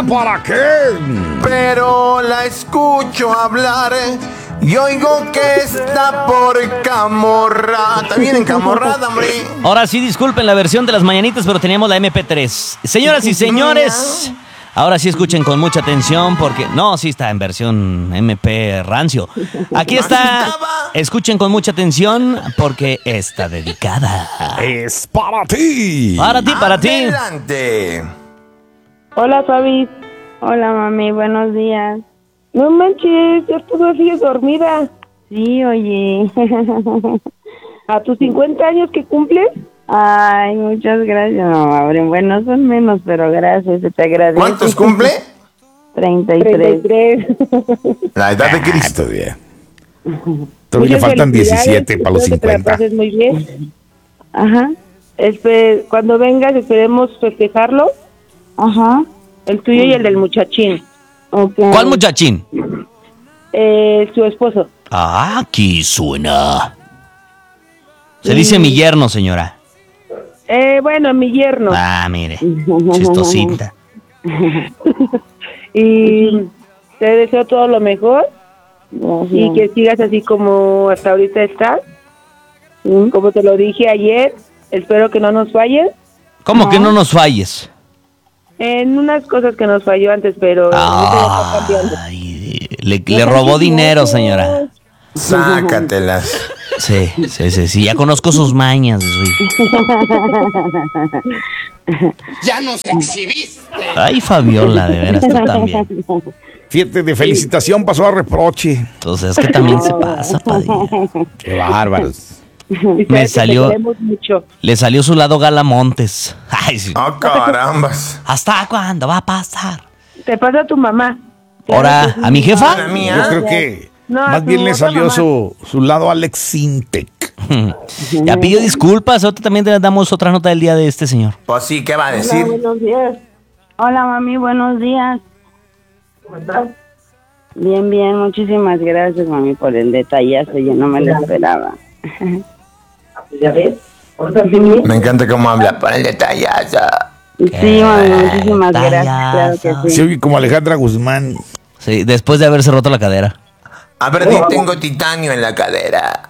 ¿para qué? Pero la escucho hablar y oigo que está por Camorra. También en Camorra, hombre. Ahora sí, disculpen la versión de las mañanitas, pero teníamos la MP3. Señoras y señores, ahora sí escuchen con mucha atención porque... No, sí está en versión MP rancio. Aquí está. Escuchen con mucha atención porque está dedicada. Es para ti. Para ti, para ti. Adelante. Hola, Fabi. Hola, mami, buenos días. No manches, ya tú sigues dormida. Sí, oye. ¿A tus 50 años que cumples? Ay, muchas gracias, mamá. Bueno, son menos, pero gracias, se te agradece. ¿Cuántos cumple? 33. 33. La edad de Cristo. Todavía le faltan 17 para los Espero que te la 50. pases muy bien. Ajá, Cuando vengas esperemos festejarlo, ajá. el tuyo y el del muchachín. Okay. ¿Cuál muchachín? Su esposo. Ah, aquí suena. Se dice mi yerno, señora. Bueno, mi yerno. Ah, mire, chistosita. Y te deseo todo lo mejor Gracias. y que sigas así como hasta ahorita estás. Como te lo dije ayer, espero que no nos falles ¿Cómo que no nos falles? en unas cosas que nos falló antes, pero ahorita ya está cambiando. Ay, le robó dinero, señora. Sácatelas. Sí, ya conozco sus mañas, güey. ¡Ya nos exhibiste! Ay, Fabiola, de veras, tú también. Fíjate, de felicitación pasó a reproche. Entonces, es que también se pasa, Padilla. Qué bárbaros. Y sabes Me que salió- te queremos mucho. Le salió su lado Gala Montes. Ay, sí. ¡Oh, carambas! ¿Hasta cuándo va a pasar? Te pasa a tu mamá. Ahora, ¿a mi ¿A jefa? la Yo mía? creo que No, a más tu bien le otra salió mamá. su lado Alex Sintek. Ya pidió disculpas. Ahorita también le damos otra nota del día de este señor. Pues sí, ¿qué va a Hola, decir? buenos días. Hola, mami, buenos días. ¿Cómo estás? Bien, bien, muchísimas gracias, mami, por el detallazo. Yo no me lo esperaba. ¿Ya ves? ¿Ahorita sí bien? Me encanta cómo habla para el detallazo. Sí, mami, muchísimas gracias. Claro que Se sí. oye como Alejandra Guzmán. Sí, después de haberse roto la cadera. A ver, tengo titanio en la cadera.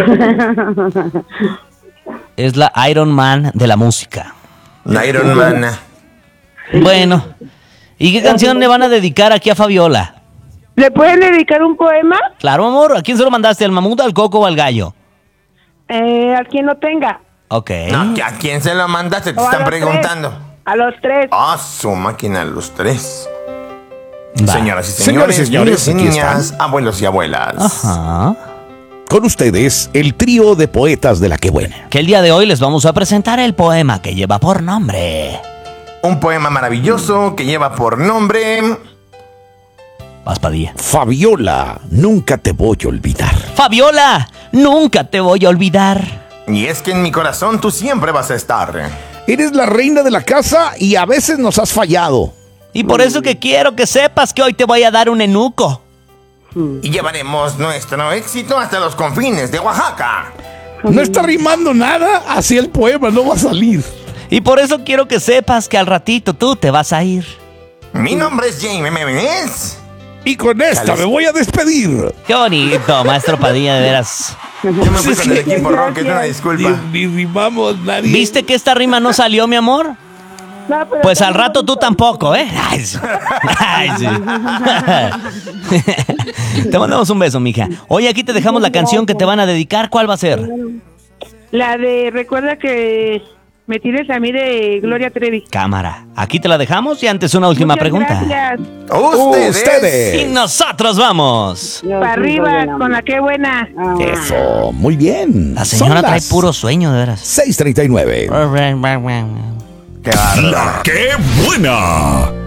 Es la Iron Man de la música. Iron Man. Bueno, ¿y qué canción le van a dedicar aquí a Fabiola? ¿Le pueden dedicar un poema? Claro, amor. ¿A quién se lo mandaste? ¿Al mamut, al coco o al gallo? A quien lo tenga. Ok. No, ¿a quién se lo mandaste? Te O a están los preguntando. tres. A los tres. Ah, su máquina, los tres. Va. Señoras y Señores señores, y señores, niños y aquí niñas, abuelos y abuelas. Ajá. Con ustedes, el trío de poetas de la que buena. Que el día de hoy les vamos a presentar el poema que lleva por nombre... Un poema maravilloso que lleva por nombre... Vas, Padilla. Fabiola, nunca te voy a olvidar. Fabiola, nunca te voy a olvidar. Y es que en mi corazón tú siempre vas a estar. Eres la reina de la casa y a veces nos has fallado. Y por eso que quiero que sepas que hoy te voy a dar un enuco. Y llevaremos nuestro éxito hasta los confines de Oaxaca. No está rimando nada, así el poema no va a salir. Y por eso quiero que sepas que al ratito tú te vas a ir. Mi nombre es Jaime Memes. Y con esta me voy a despedir. Qué bonito, maestro Padilla, de veras. Yo me fui con el equipo Rocket, una disculpa. Ni rimamos nadie. ¿Viste que esta rima no salió, mi amor? No, pero Pues al rato tú tampoco, ¿eh? Ay, sí. Ay, sí. Te mandamos un beso, mija. Oye, aquí te dejamos la canción que te van a dedicar. ¿Cuál va a ser? la de recuerda que me tienes a mí de Gloria Trevi. Cámara. Aquí te la dejamos y antes una última Muchas pregunta. Gracias. Ustedes. Y nosotros vamos. Yo Para sí arriba, soy el con la que buena. hombre. Eso, muy bien. La señora Son trae las puro sueño, de veras. 6:39. Qué bárbaro. ¡La qué buena!